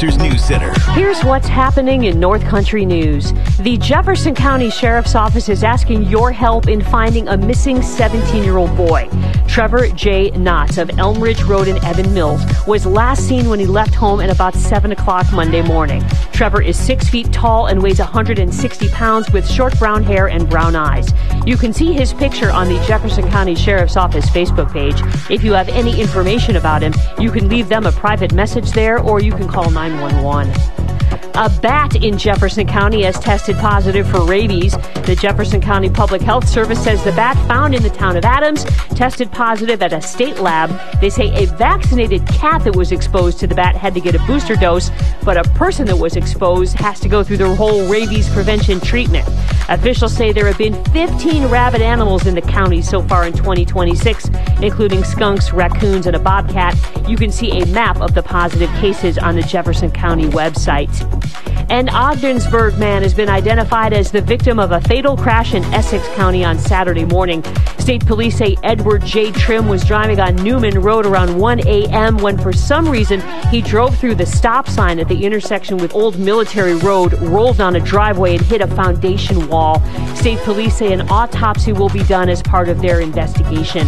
Rochester's News Center. Here's what's happening in North Country news. The Jefferson County Sheriff's Office is asking your help in finding a missing 17-year-old boy. Trevor J. Knotts of Elm Ridge Road in Evan Mills was last seen when he left home at about 7 o'clock Monday morning. Trevor is 6 feet tall and weighs 160 pounds with short brown hair and brown eyes. You can see his picture on the Jefferson County Sheriff's Office Facebook page. If you have any information about him, you can leave them a private message there or you can call 911. A bat in Jefferson County has tested positive for rabies. The Jefferson County Public Health Service says the bat found in the town of Adams tested positive at a state lab. They say a vaccinated cat that was exposed to the bat had to get a booster dose, but a person that was exposed has to go through the whole rabies prevention treatment. Officials say there have been 15 rabid animals in the county so far in 2026, including skunks, raccoons, and a bobcat. You can see a map of the positive cases on the Jefferson County website. An Ogdensburg man has been identified as the victim of a fatal crash in Essex County on Saturday morning. State police say Edward J. Trim was driving on Newman Road around 1 a.m. when for some reason he drove through the stop sign at the intersection with Old Military Road, rolled on a driveway and hit a foundation wall. State police say an autopsy will be done as part of their investigation.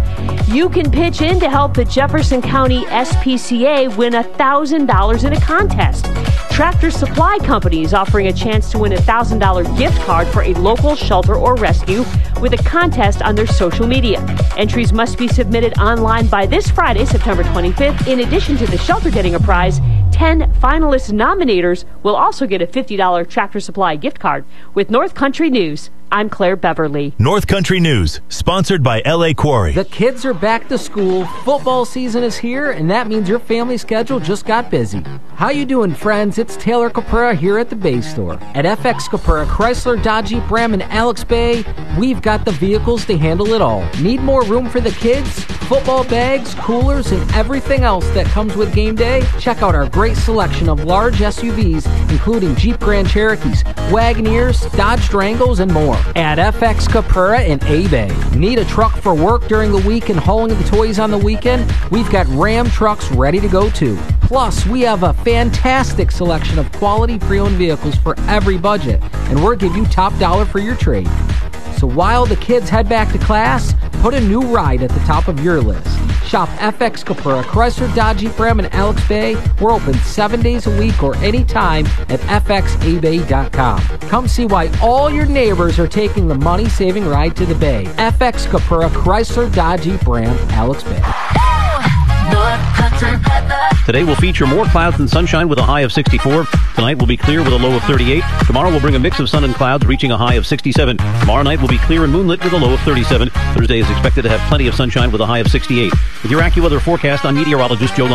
You can pitch in to help the Jefferson County SPCA win $1,000 in a contest. Tractor Supply Company is offering a chance to win a $1,000 gift card for a local shelter or rescue with a contest on their social media. Entries must be submitted online by this Friday, September 25th. In addition to the shelter getting a prize, 10 finalist nominators will also get a $50 Tractor Supply gift card. With North Country News, I'm Claire Beverly. North Country News, sponsored by L.A. Quarry. The kids are back to school, football season is here, and that means your family schedule just got busy. How you doing, friends? It's Taylor Capura here at the Bay Store. At FX Capura, Chrysler, Dodge, Jeep, Ram, and Alex Bay, we've got the vehicles to handle it all. Need more room for the kids? Football bags, coolers, and everything else that comes with game day? Check out our great selection of large SUVs, including Jeep Grand Cherokees, Wagoneers, Dodge Durangos, and more. At FX Capura in A-Bay. Need a truck for work during the week and hauling the toys on the weekend? We've got Ram trucks ready to go too. Plus, we have a fantastic selection of quality pre-owned vehicles for every budget, and we'll give you top dollar for your trade. So while the kids head back to class, put a new ride at the top of your list. Shop FX Capura, Chrysler, Dodge, Jeep, Ram, and Alex Bay. We're open 7 days a week or anytime at fxabay.com. Come see why all your neighbors are taking the money-saving ride to the Bay. FX Capura, Chrysler, Dodge, Jeep, Ram, Alex Bay. Today will feature more clouds than sunshine with a high of 64. Tonight will be clear with a low of 38. Tomorrow will bring a mix of sun and clouds, reaching a high of 67. Tomorrow night will be clear and moonlit with a low of 37. Thursday is expected to have plenty of sunshine with a high of 68. With your AccuWeather forecast, I'm meteorologist Joe